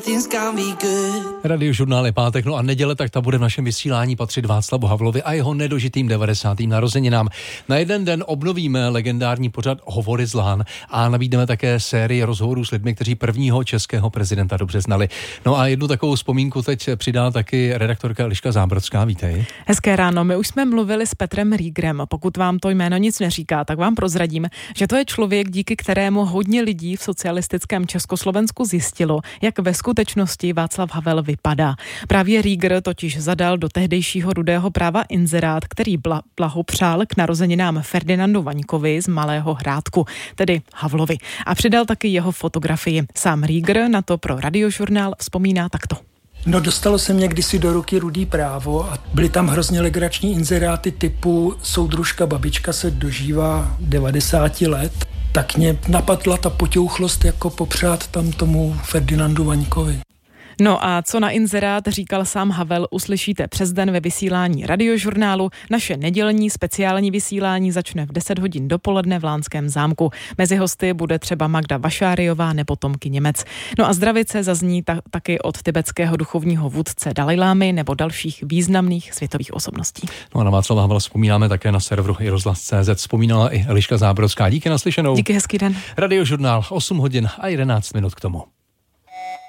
Radiožurnál je pátek, no a neděle, tak ta bude v našem vysílání patřit Václavu Havlovi a jeho nedožitým 90. narozeninám. Na jeden den obnovíme legendární pořad Hovory z Lán a nabídneme také sérii rozhovorů s lidmi, kteří prvního českého prezidenta dobře znali. No a jednu takovou vzpomínku teď přidá taky redaktorka Eliška Zábrodská. Vítej. Hezké ráno, my už jsme mluvili s Petrem Riegerem. Pokud vám to jméno nic neříká, tak vám prozradím, že to je člověk, díky kterému hodně lidí v socialistickém Československu zjistilo, jak ve skutečnosti Václav Havel vypadá. Právě Rieger totiž zadal do tehdejšího Rudého práva inzerát, který blahopřál k narozeninám Ferdinandu Vaňkovi z Malého Hrádku, tedy Havlovi. A přidal taky jeho fotografii. Sám Rieger na to pro Radiožurnál vzpomíná takto. No, dostalo se mě kdysi do ruky Rudý právo a byly tam hrozně legrační inzeráty typu soudružka babička se dožívá 90 let. Tak mě napadla ta potěuchlost jako popřát tam tomu Ferdinandu Vaňkovi. No a co na inzerát říkal sám Havel, uslyšíte přes den ve vysílání Radiožurnálu. Naše nedělní speciální vysílání začne v 10 hodin dopoledne v Lánském zámku. Mezi hosty bude třeba Magda Vašáriová nebo Tomky Němec. No a zdravice zazní taky od tibetského duchovního vůdce Dalajlámy nebo dalších významných světových osobností. No a na Václava Havla vzpomínáme také na serveru iRozhlas.cz. Vzpomínala i Eliška Zábrodská. Díky, naslyšenou. Díky, hezký den. Radiožurnál 8 hodin a 11 minut k tomu.